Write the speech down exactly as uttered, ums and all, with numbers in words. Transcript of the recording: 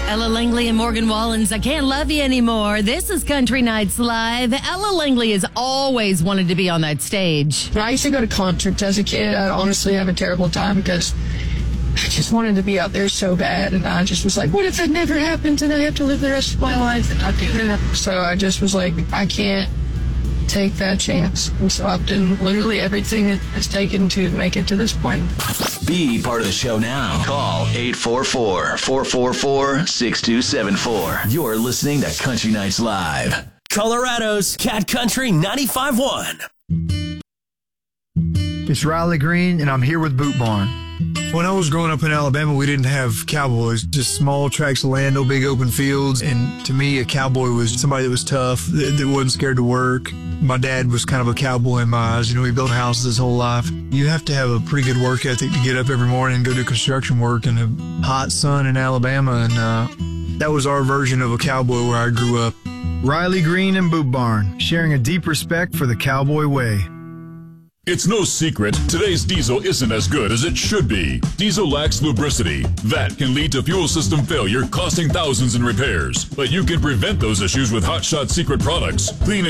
Ella Langley and Morgan Wallens, I Can't Love You Anymore. This is Country Nights Live. Ella Langley has always wanted to be on that stage. When I used to go to concerts as a kid, I'd honestly have a terrible time because I just wanted to be out there so bad. And I just was like, what if that never happens and I have to live the rest of my life and not do that? So I just was like, I can't take that chance. And so I've done literally everything it's taken to make it to this point. Be part of the show now. Call eight four four, four four four, six two seven four. You're listening to Country Nights Live. Colorado's Cat Country ninety-five point one. It's Riley Green, and I'm here with Boot Barn. When I was growing up in Alabama, we didn't have cowboys, just small tracts of land, no big open fields. And to me, a cowboy was somebody that was tough, that, that wasn't scared to work. My dad was kind of a cowboy in my eyes. You know, he built houses his whole life. You have to have a pretty good work ethic to get up every morning and go do construction work in a hot sun in Alabama. And uh, that was our version of a cowboy where I grew up. Riley Green and Boot Barn, sharing a deep respect for the cowboy way. It's no secret, today's diesel isn't as good as it should be. Diesel lacks lubricity. That can lead to fuel system failure, costing thousands in repairs. But you can prevent those issues with Hot Shot Secret products. Clean and